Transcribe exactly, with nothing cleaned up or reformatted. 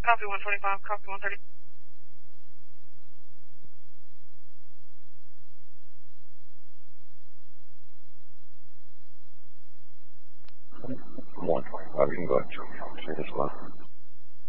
Copy one twenty-five, copy one thirty. one twenty-five, you can go ahead. Say this one.